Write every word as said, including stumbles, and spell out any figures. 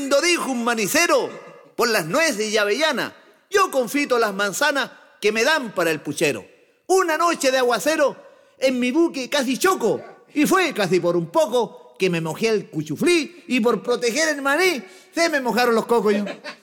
Lindo dijo un manicero, por las nueces y avellana, yo confito las manzanas que me dan para el puchero. Una noche de aguacero, en mi buque casi choco, y fue casi por un poco que me mojé el cuchuflí, y por proteger el maní, se me mojaron los cocos yo.